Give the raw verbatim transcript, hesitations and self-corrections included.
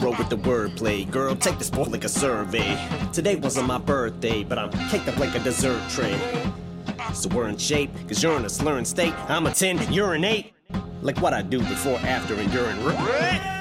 hero with the wordplay. Girl, take this sport like a survey. Today wasn't my birthday, but I'm caked up like a dessert tray. So we're in shape, cause you're in a slurring state. I'm a ten, you're an eight. Like what I do before, after, and during.